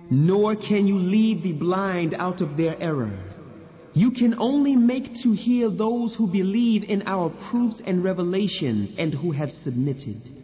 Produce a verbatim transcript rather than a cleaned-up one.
nor can you lead the blind out of their error. You can only make to hear those who believe in our proofs and revelations and who have submitted.